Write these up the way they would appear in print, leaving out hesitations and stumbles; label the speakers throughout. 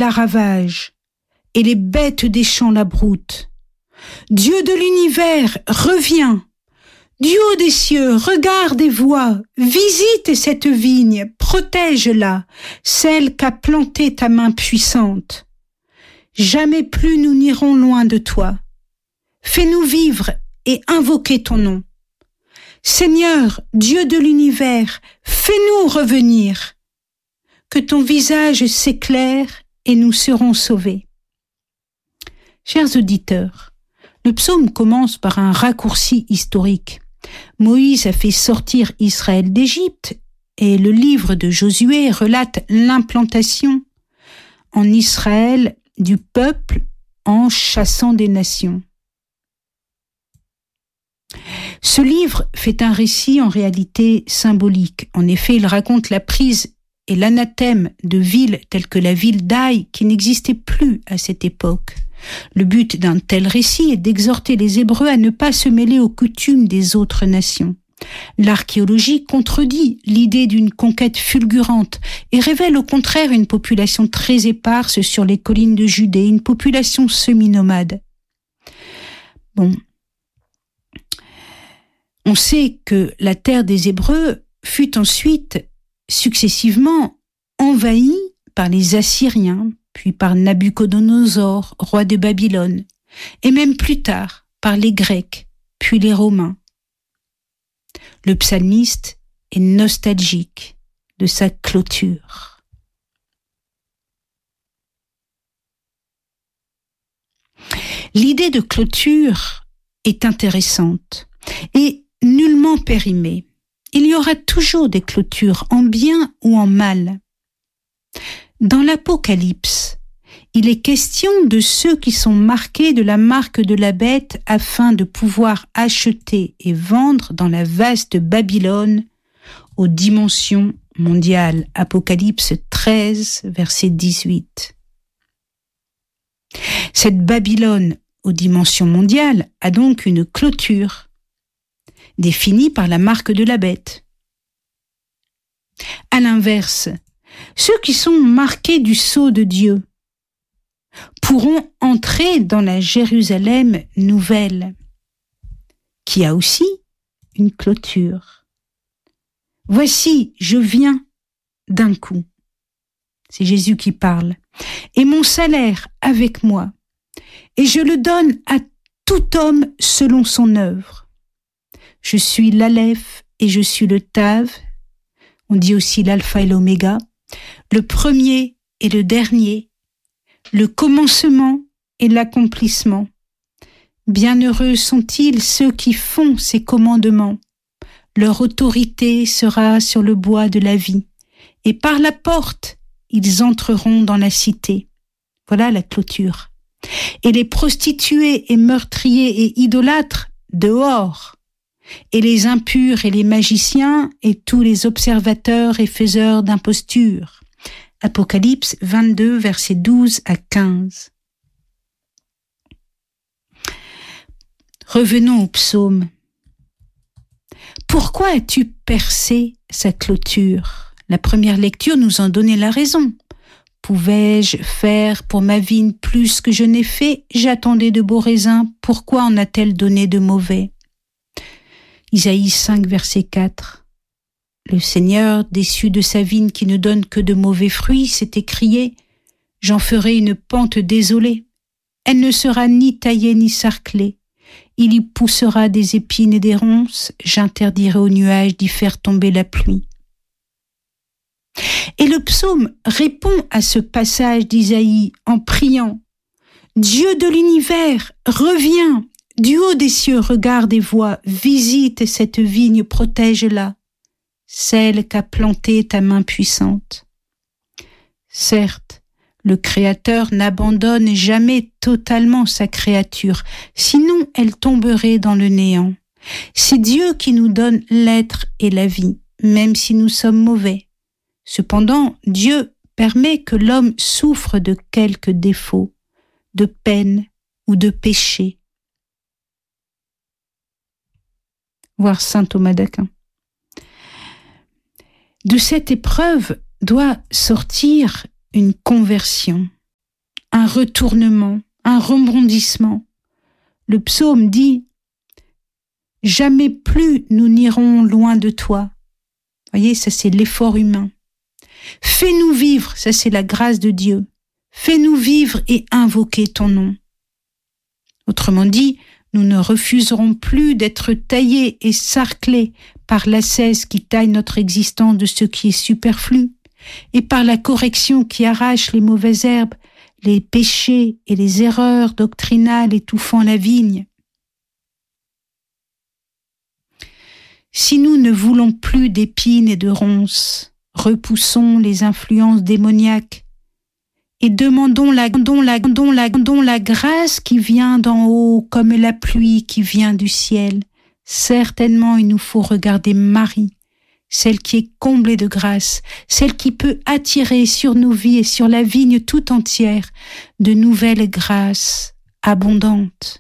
Speaker 1: la ravagent, et les bêtes des champs la broutent. Dieu de l'univers, reviens. Du haut des cieux, regarde et vois, visite cette vigne, protège-la, celle qu'a plantée ta main puissante. Jamais plus nous n'irons loin de toi. Fais-nous vivre et invoquer ton nom. Seigneur, Dieu de l'univers, fais-nous revenir. Que ton visage s'éclaire et nous serons sauvés. Chers auditeurs, le psaume commence par un raccourci historique. Moïse a fait sortir Israël d'Égypte et le livre de Josué relate l'implantation en Israël du peuple en chassant des nations. Ce livre fait un récit en réalité symbolique. En effet, il raconte la prise et l'anathème de villes telles que la ville d'Aï qui n'existait plus à cette époque. Le but d'un tel récit est d'exhorter les Hébreux à ne pas se mêler aux coutumes des autres nations. L'archéologie contredit l'idée d'une conquête fulgurante et révèle au contraire une population très éparse sur les collines de Judée, une population semi-nomade. On sait que la terre des Hébreux fut ensuite successivement envahie par les Assyriens, puis par Nabuchodonosor, roi de Babylone, et même plus tard par les Grecs, puis les Romains. Le psalmiste est nostalgique de sa clôture. L'idée de clôture est intéressante et nullement périmée. Il y aura toujours des clôtures en bien ou en mal. Dans l'Apocalypse, il est question de ceux qui sont marqués de la marque de la bête afin de pouvoir acheter et vendre dans la vaste Babylone aux dimensions mondiales. Apocalypse 13, verset 18. Cette Babylone aux dimensions mondiales a donc une clôture définie par la marque de la bête. À l'inverse, ceux qui sont marqués du sceau de Dieu pourront entrer dans la Jérusalem nouvelle, qui a aussi une clôture. Voici, je viens d'un coup. C'est Jésus qui parle. Et mon salaire avec moi, et je le donne à tout homme selon son œuvre. Je suis l'Aleph et je suis le Tav. On dit aussi l'Alpha et l'Oméga, le premier et le dernier, le commencement et l'accomplissement. Bienheureux sont-ils ceux qui font ces commandements. Leur autorité sera sur le bois de la vie, et par la porte, ils entreront dans la cité. Voilà la clôture. Et les prostituées et meurtriers et idolâtres, dehors. Et les impurs et les magiciens et tous les observateurs et faiseurs d'impostures. Apocalypse 22, versets 12 à 15. Revenons au psaume. Pourquoi as-tu percé sa clôture? La première lecture nous en donnait la raison. Pouvais-je faire pour ma vigne plus que je n'ai fait? J'attendais de beaux raisins, pourquoi en a-t-elle donné de mauvais? Isaïe 5, verset 4. Le Seigneur, déçu de sa vigne qui ne donne que de mauvais fruits, s'est écrié « J'en ferai une pente désolée. Elle ne sera ni taillée ni sarclée. Il y poussera des épines et des ronces. J'interdirai aux nuages d'y faire tomber la pluie. » Et le psaume répond à ce passage d'Isaïe en priant « Dieu de l'univers, reviens. Du haut des cieux, regarde et vois, visite cette vigne, protège-la, celle qu'a plantée ta main puissante. » Certes, le Créateur n'abandonne jamais totalement sa créature, sinon elle tomberait dans le néant. C'est Dieu qui nous donne l'être et la vie, même si nous sommes mauvais. Cependant, Dieu permet que l'homme souffre de quelques défauts, de peine ou de péché. Voir saint Thomas d'Aquin. De cette épreuve doit sortir une conversion. un retournement, un rebondissement. Le psaume dit « Jamais plus nous n'irons loin de toi ». Voyez, ça c'est l'effort humain. « Fais-nous vivre », ça c'est la grâce de Dieu. « Fais-nous vivre et invoquer ton nom ». Autrement dit, nous ne refuserons plus d'être taillés et sarclés par l'ascèse qui taille notre existence de ce qui est superflu, et par la correction qui arrache les mauvaises herbes, les péchés et les erreurs doctrinales étouffant la vigne. Si nous ne voulons plus d'épines et de ronces, repoussons les influences démoniaques et demandons la grâce qui vient d'en haut comme la pluie qui vient du ciel. Certainement, il nous faut regarder Marie, celle qui est comblée de grâce, celle qui peut attirer sur nos vies et sur la vigne tout entière de nouvelles grâces abondantes.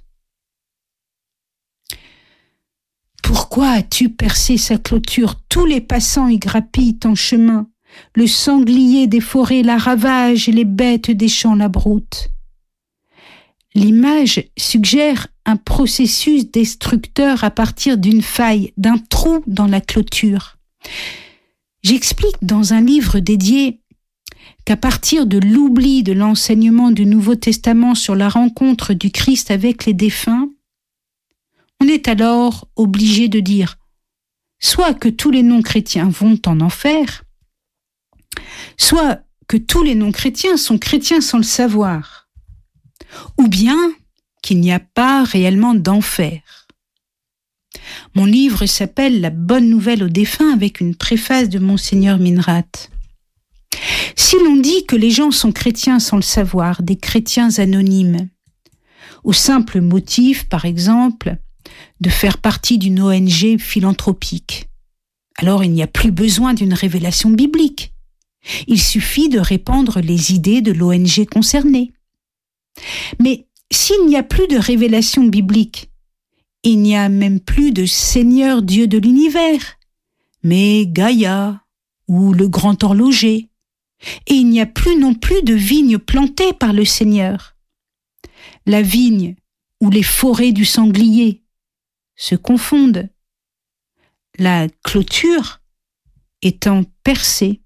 Speaker 1: Pourquoi as-tu percé sa clôture? Tous les passants y grappillent en chemin. Le sanglier des forêts la ravage et les bêtes des champs la broutent. L'image suggère un processus destructeur à partir d'une faille, d'un trou dans la clôture. J'explique dans un livre dédié qu'à partir de l'oubli de l'enseignement du Nouveau Testament sur la rencontre du Christ avec les défunts, on est alors obligé de dire soit que tous les non-chrétiens vont en enfer, soit que tous les non-chrétiens sont chrétiens sans le savoir, ou bien qu'il n'y a pas réellement d'enfer. Mon livre s'appelle « La bonne nouvelle aux défunts » avec une préface de Monseigneur Minrat. Si l'on dit que les gens sont chrétiens sans le savoir, des chrétiens anonymes, au simple motif, par exemple, de faire partie d'une ONG philanthropique, alors il n'y a plus besoin d'une révélation biblique. Il suffit de répandre les idées de l'ONG concernée. Mais s'il n'y a plus de révélation biblique, il n'y a même plus de Seigneur Dieu de l'univers, mais Gaïa ou le grand horloger. Et il n'y a plus non plus de vigne plantée par le Seigneur. La vigne ou les forêts du sanglier se confondent, la clôture étant percée.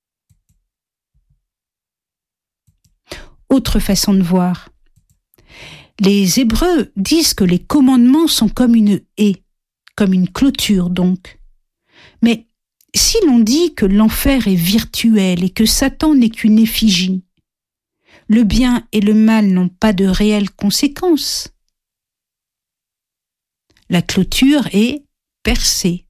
Speaker 1: Autre façon de voir. Les Hébreux disent que les commandements sont comme une haie, comme une clôture donc. Mais si l'on dit que l'enfer est virtuel et que Satan n'est qu'une effigie, le bien et le mal n'ont pas de réelles conséquences. La clôture est percée.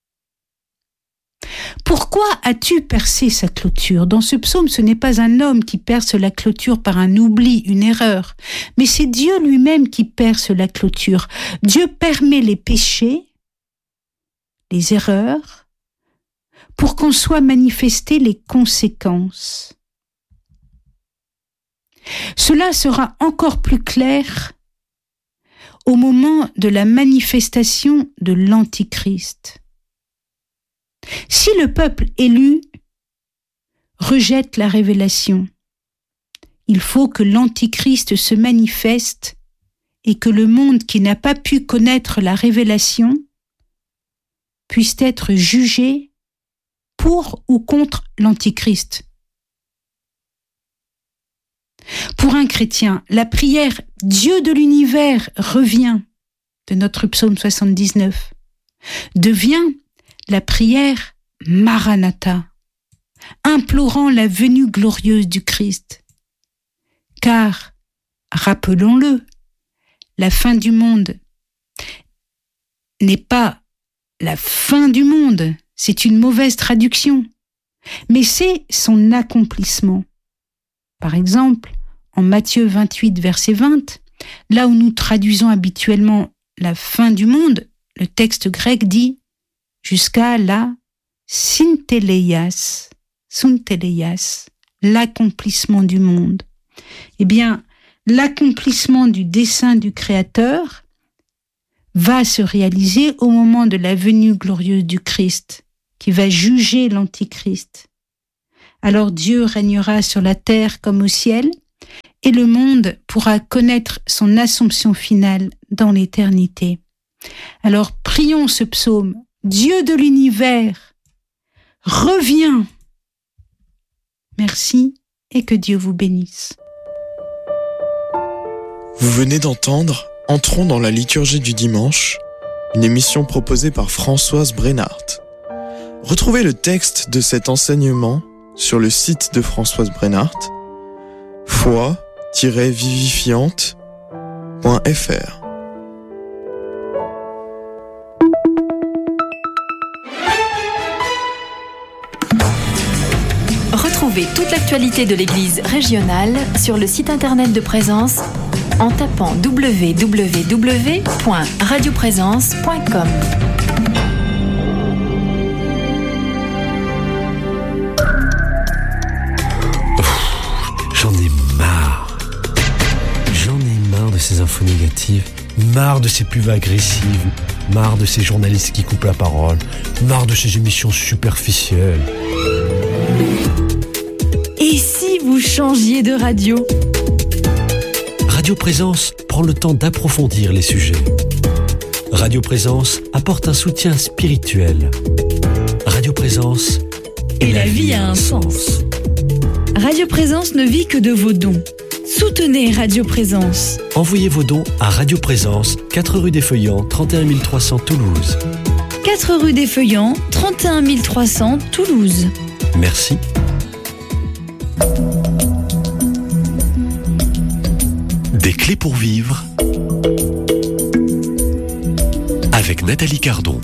Speaker 1: Pourquoi as-tu percé sa clôture? Dans ce psaume, ce n'est pas un homme qui perce la clôture par un oubli, une erreur, mais c'est Dieu lui-même qui perce la clôture. Dieu permet les péchés, les erreurs, pour qu'en soient manifestées les conséquences. Cela sera encore plus clair au moment de la manifestation de l'Antichrist. Si le peuple élu rejette la révélation, il faut que l'Antichrist se manifeste et que le monde qui n'a pas pu connaître la révélation puisse être jugé pour ou contre l'Antichrist. Pour un chrétien, la prière « Dieu de l'univers revient » de notre psaume 79 devient la prière « Maranatha », implorant la venue glorieuse du Christ. Car, rappelons-le, la fin du monde n'est pas la fin du monde, c'est une mauvaise traduction, mais c'est son accomplissement. Par exemple, en Matthieu 28, verset 20, là où nous traduisons habituellement la fin du monde, le texte grec dit jusqu'à la synteleias, l'accomplissement du monde. Eh bien, l'accomplissement du dessein du Créateur va se réaliser au moment de la venue glorieuse du Christ, qui va juger l'Antichrist. Alors Dieu régnera sur la terre comme au ciel, et le monde pourra connaître son assomption finale dans l'éternité. Alors prions ce psaume. Dieu de l'univers, reviens. Merci et que Dieu vous bénisse.
Speaker 2: Vous venez d'entendre Entrons dans la liturgie du dimanche, une émission proposée par Françoise Brennart. Retrouvez le texte de cet enseignement sur le site de Françoise Brennart, foi-vivifiante.fr.
Speaker 3: Retrouvez toute l'actualité de l'Église régionale sur le site internet de Présence en tapant www.radioprésence.com.
Speaker 4: J'en ai marre. J'en ai marre de ces infos négatives, marre de ces pubs agressives, marre de ces journalistes qui coupent la parole, marre de ces émissions superficielles.
Speaker 3: Et si vous changiez de radio ?
Speaker 4: Radio Présence prend le temps d'approfondir les sujets. Radio Présence apporte un soutien spirituel. Radio Présence
Speaker 3: et la vie a un sens. Radio Présence ne vit que de vos dons. Soutenez Radio Présence.
Speaker 4: Envoyez vos dons à Radio Présence, 4 rue des Feuillants, 31 300 Toulouse.
Speaker 3: 4 rue des Feuillants, 31 300 Toulouse.
Speaker 4: Merci. Des clés pour vivre avec Nathalie Cardon.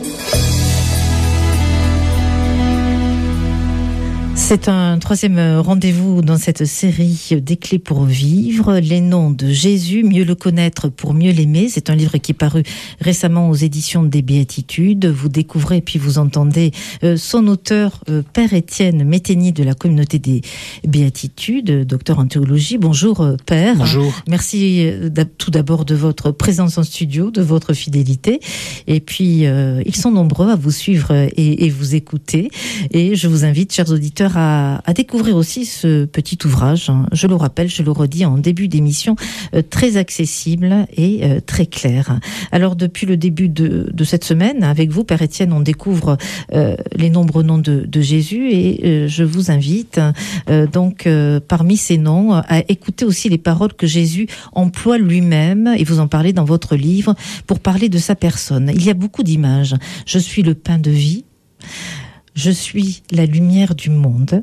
Speaker 5: C'est un troisième rendez-vous dans cette série des clés pour vivre. Les noms de Jésus, mieux le connaître pour mieux l'aimer. C'est un livre qui est paru récemment aux éditions des Béatitudes. Vous découvrez puis vous entendez son auteur, Père Étienne Métaigny de la communauté des Béatitudes, docteur en théologie. Bonjour Père.
Speaker 6: Bonjour.
Speaker 5: Merci tout d'abord de votre présence en studio, de votre fidélité. Et puis ils sont nombreux à vous suivre et vous écouter. Et je vous invite, chers auditeurs, à découvrir aussi ce petit ouvrage, je le rappelle, je le redis en début d'émission, très accessible et très clair. Alors depuis le début de cette semaine, avec vous, Père Étienne, on découvre les nombreux noms de Jésus et je vous invite donc parmi ces noms à écouter aussi les paroles que Jésus emploie lui-même, et vous en parlez dans votre livre, pour parler de sa personne. Il y a beaucoup d'images. Je suis le pain de vie. Je suis la lumière du monde.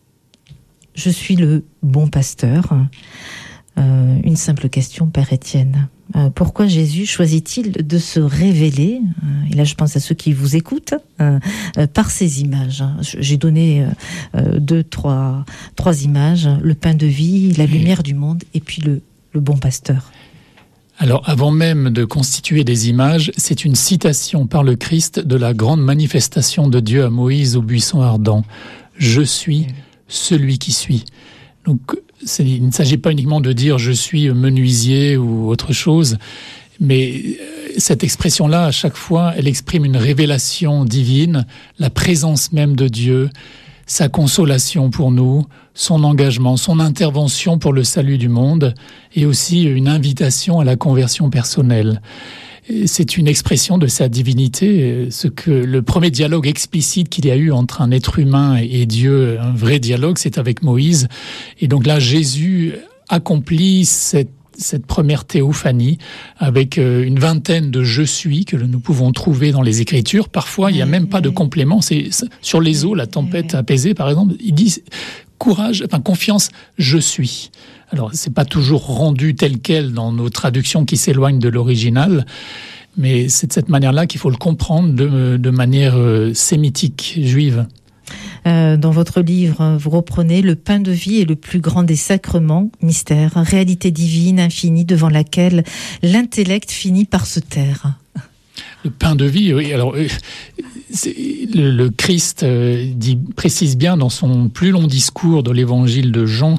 Speaker 5: Je suis le bon pasteur. Une simple question, Père Étienne. Pourquoi Jésus choisit-il de se révéler, et là je pense à ceux qui vous écoutent, par ces images? J'ai donné trois images, le pain de vie, la lumière du monde, et puis le bon pasteur.
Speaker 6: Alors, avant même de constituer des images, c'est une citation par le Christ de la grande manifestation de Dieu à Moïse au buisson ardent. « Je suis celui qui suis ». Donc, il ne s'agit pas uniquement de dire « je suis menuisier » ou autre chose, mais cette expression-là, à chaque fois, elle exprime une révélation divine, la présence même de Dieu, sa consolation pour nous, son engagement, son intervention pour le salut du monde, et aussi une invitation à la conversion personnelle. C'est une expression de sa divinité, ce que le premier dialogue explicite qu'il y a eu entre un être humain et Dieu, un vrai dialogue, c'est avec Moïse. Et donc là, Jésus accomplit cette première théophanie avec une vingtaine de « je suis » que nous pouvons trouver dans les Écritures. Parfois, il n'y a même pas de complément. C'est sur les eaux, la tempête apaisée, par exemple, il dit courage, confiance, je suis. Alors, c'est pas toujours rendu tel quel dans nos traductions qui s'éloignent de l'original, mais c'est de cette manière-là qu'il faut le comprendre de manière sémitique, juive.
Speaker 5: Dans votre livre, vous reprenez « Le pain de vie est le plus grand des sacrements, mystère, réalité divine, infinie, devant laquelle l'intellect finit par se taire. »
Speaker 6: Le pain de vie, oui. Alors, le Christ précise bien dans son plus long discours de l'évangile de Jean,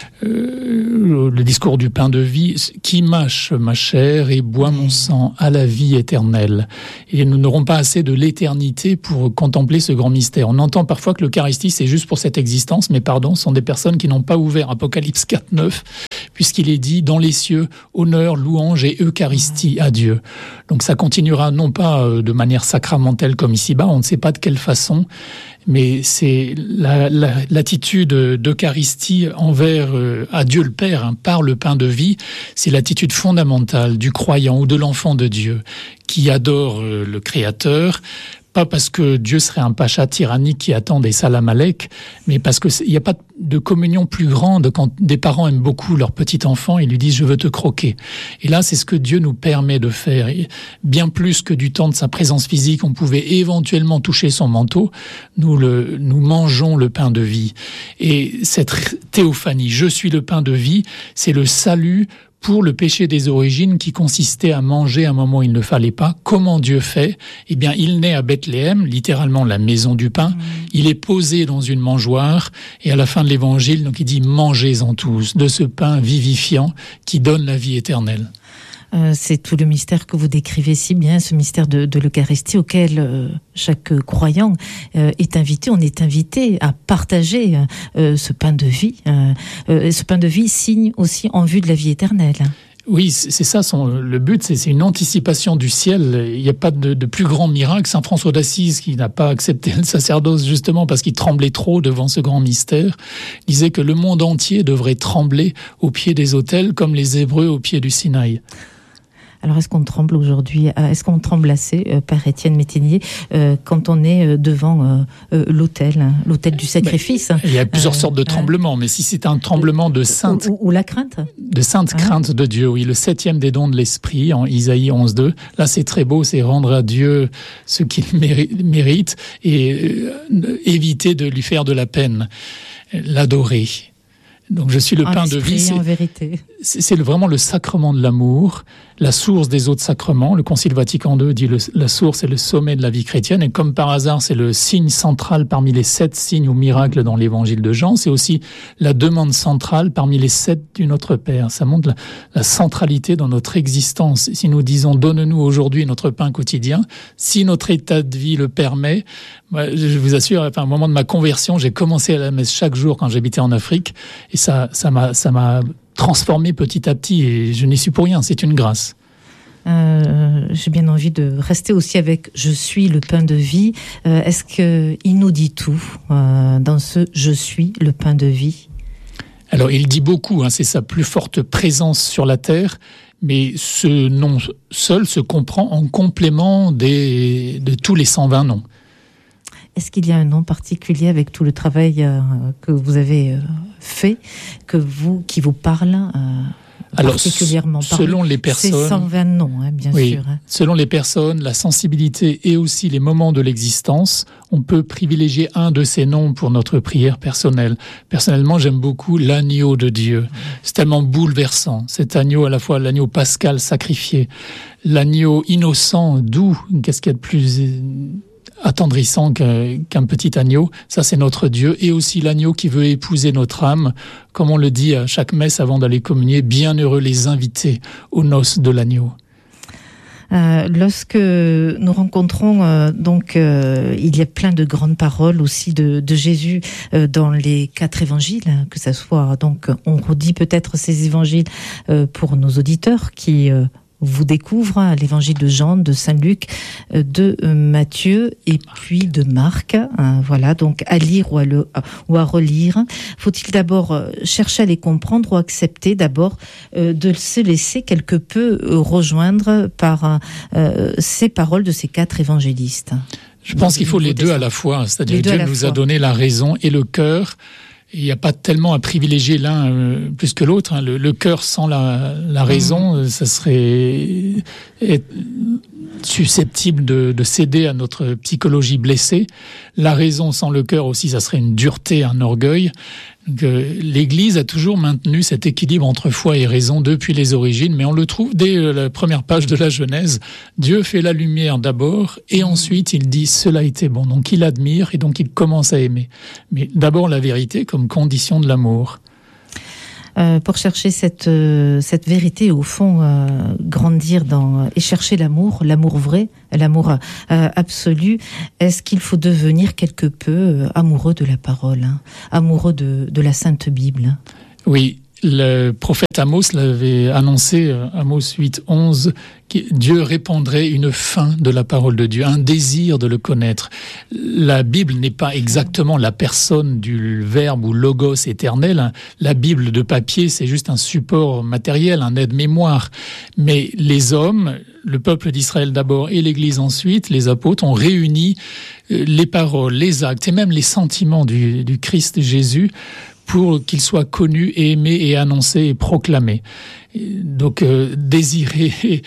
Speaker 6: le discours du pain de vie, qui mâche ma chair et boit mon sang à la vie éternelle. Et nous n'aurons pas assez de l'éternité pour contempler ce grand mystère. On entend parfois que l'Eucharistie, c'est juste pour cette existence, mais pardon, ce sont des personnes qui n'ont pas ouvert Apocalypse 4, 9, puisqu'il est dit dans les cieux, honneur, louange et Eucharistie à Dieu. Donc ça continuera non pas de manière sacramentelle comme ici-bas, on ne sait pas de quelle façon, mais c'est l'attitude d'Eucharistie envers à Dieu le Père, par le pain de vie, c'est l'attitude fondamentale du croyant ou de l'enfant de Dieu qui adore le Créateur, pas parce que Dieu serait un pacha tyrannique qui attend des salam aleik, mais parce qu'il n'y a pas de communion plus grande quand des parents aiment beaucoup leur petit enfant et lui disent « je veux te croquer ». Et là, c'est ce que Dieu nous permet de faire. Et bien plus que du temps de sa présence physique, on pouvait éventuellement toucher son manteau, nous mangeons le pain de vie. Et cette théophanie, « je suis le pain de vie », c'est le salut pour le péché des origines qui consistait à manger à un moment où il ne fallait pas. Comment Dieu fait ? Eh bien, il naît à Bethléem, littéralement la maison du pain. Il est posé dans une mangeoire et à la fin de l'évangile, donc il dit « mangez-en tous de ce pain vivifiant qui donne la vie éternelle ».
Speaker 5: C'est tout le mystère que vous décrivez si bien, ce mystère de l'Eucharistie auquel chaque croyant est invité. On est invité à partager ce pain de vie. Ce pain de vie signe aussi en vue de la vie éternelle.
Speaker 6: Oui, c'est ça, le but, c'est une anticipation du ciel. Il n'y a pas de plus grand miracle. Saint François d'Assise, qui n'a pas accepté le sacerdoce justement parce qu'il tremblait trop devant ce grand mystère, disait que le monde entier devrait trembler au pied des autels comme les Hébreux au pied du Sinaï.
Speaker 5: Alors, est-ce qu'on tremble aujourd'hui ? Est-ce qu'on tremble assez, Père Étienne Métainier, quand on est devant l'autel du sacrifice ?
Speaker 6: Il y a plusieurs sortes de tremblements, mais si c'est un tremblement de sainte...
Speaker 5: Ou la crainte ?
Speaker 6: De sainte crainte de Dieu, oui. Le 7e des dons de l'Esprit, en Isaïe 11.2. Là, c'est très beau, c'est rendre à Dieu ce qu'il mérite et éviter de lui faire de la peine, l'adorer. Donc je suis le pain de vie, c'est vraiment le sacrement de l'amour, la source des autres sacrements. Le Concile Vatican II dit la source est le sommet de la vie chrétienne, et comme par hasard, c'est le signe central parmi les 7 signes ou miracles dans l'évangile de Jean. C'est aussi la demande centrale parmi les 7 du Notre Père. Ça montre la centralité dans notre existence. Si nous disons « donne-nous aujourd'hui notre pain quotidien », si notre état de vie le permet, moi, je vous assure, au moment de ma conversion, j'ai commencé à la messe chaque jour quand j'habitais en Afrique, et ça m'a transformé petit à petit, et je n'y suis pour rien, c'est une grâce.
Speaker 5: J'ai bien envie de rester aussi avec « Je suis le pain de vie ». Est-ce qu'il nous dit tout dans ce « Je suis le pain de vie » ?
Speaker 6: Alors, il dit beaucoup, c'est sa plus forte présence sur la terre, mais ce nom seul se comprend en complément de tous les 120 noms.
Speaker 5: Est-ce qu'il y a un nom particulier avec tout le travail que vous avez fait, qui vous parle particulièrement?
Speaker 6: Selon les personnes,
Speaker 5: c'est 120 noms, bien sûr.
Speaker 6: Selon les personnes, la sensibilité et aussi les moments de l'existence, on peut privilégier un de ces noms pour notre prière personnelle. Personnellement, j'aime beaucoup l'agneau de Dieu. C'est tellement bouleversant. Cet agneau, à la fois l'agneau pascal sacrifié, l'agneau innocent, doux. Qu'est-ce qu'il y a de plus attendrissant qu'un petit agneau, ça c'est notre Dieu, et aussi l'agneau qui veut épouser notre âme, comme on le dit à chaque messe avant d'aller communier, bienheureux les invités aux noces de l'agneau.
Speaker 5: Lorsque nous rencontrons, il y a plein de grandes paroles aussi de Jésus dans les 4 évangiles, que ça soit, donc on redit peut-être ces évangiles pour nos auditeurs qui vous découvrent l'évangile de Jean, de Saint-Luc, de Matthieu et puis de Marc. Voilà, donc à lire ou à relire. Faut-il d'abord chercher à les comprendre ou accepter d'abord de se laisser quelque peu rejoindre par ces paroles de ces 4 évangélistes?
Speaker 6: Je pense qu'il faut les deux à la fois. C'est-à-dire que Dieu nous a donné la raison et le cœur. Il n'y a pas tellement à privilégier l'un plus que l'autre. Le cœur sans la raison, ça serait susceptible de céder à notre psychologie blessée. La raison sans le cœur aussi, ça serait une dureté, un orgueil. Donc, l'Église a toujours maintenu cet équilibre entre foi et raison depuis les origines, mais on le trouve dès la première page de la Genèse. Dieu fait la lumière d'abord, et ensuite il dit « cela était bon ». Donc il admire, et donc il commence à aimer. Mais d'abord la vérité comme condition de l'amour.
Speaker 5: Pour chercher cette vérité, au fond, grandir et chercher l'amour vrai, l'amour absolu, est-ce qu'il faut devenir quelque peu amoureux de la parole, amoureux de la Sainte Bible ?
Speaker 6: Oui, Le prophète Amos l'avait annoncé, Amos 8:11, que Dieu répandrait une faim de la parole de Dieu, un désir de le connaître. La Bible n'est pas exactement la personne du verbe ou logos éternel. La Bible de papier, c'est juste un support matériel, un aide-mémoire. Mais les hommes, le peuple d'Israël d'abord et l'Église ensuite, les apôtres, ont réuni les paroles, les actes et même les sentiments du Christ Jésus pour qu'il soit connu, et aimé et annoncé et proclamé. Donc désirer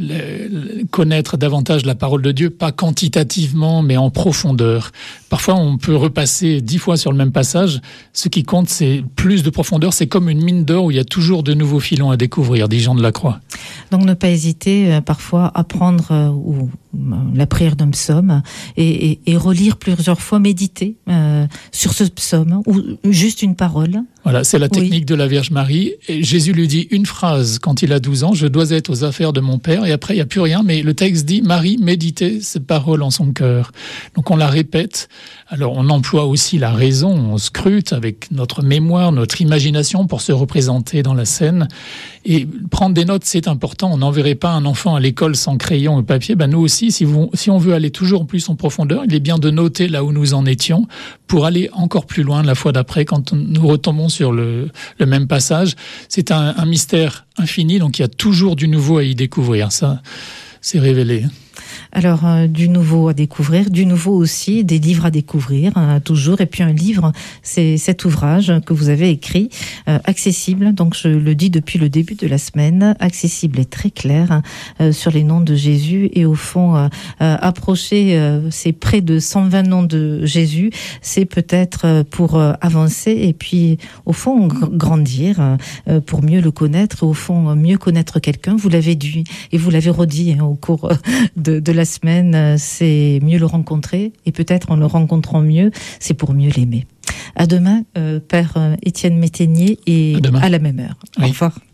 Speaker 6: connaître davantage la parole de Dieu, pas quantitativement mais en profondeur. Parfois on peut repasser 10 fois sur le même passage, ce qui compte c'est plus de profondeur, c'est comme une mine d'or où il y a toujours de nouveaux filons à découvrir, dit Jean de la Croix.
Speaker 5: Donc ne pas hésiter parfois à prendre la prière d'un psaume et relire plusieurs fois, méditer sur ce psaume ou juste une parole.
Speaker 6: Voilà, c'est la technique de la Vierge Marie. Et Jésus lui dit une phrase quand il a 12 ans, « Je dois être aux affaires de mon Père », et après il n'y a plus rien, mais le texte dit « Marie méditait cette parole en son cœur ». Donc on la répète. Alors on emploie aussi la raison, on scrute avec notre mémoire, notre imagination pour se représenter dans la scène. Et prendre des notes, c'est important. On n'enverrait pas un enfant à l'école sans crayon et papier. Nous aussi, si on veut aller toujours plus en profondeur, il est bien de noter là où nous en étions pour aller encore plus loin la fois d'après quand nous retombons sur le même passage. C'est un mystère infini, donc il y a toujours du nouveau à y découvrir. Ça, c'est révélé.
Speaker 5: Alors, du nouveau à découvrir, du nouveau aussi, des livres à découvrir, toujours. Et puis un livre, c'est cet ouvrage que vous avez écrit, accessible, donc je le dis depuis le début de la semaine, accessible et très clair, sur les noms de Jésus. Et au fond, approcher ces près de 120 noms de Jésus, c'est peut-être pour avancer et puis, au fond, grandir, pour mieux le connaître, au fond, mieux connaître quelqu'un. Vous l'avez dit et vous l'avez redit au cours de la semaine, c'est mieux le rencontrer et peut-être en le rencontrant mieux, c'est pour mieux l'aimer. À demain, Père Étienne Métainier, et à la même heure.
Speaker 6: Oui.
Speaker 5: Au revoir.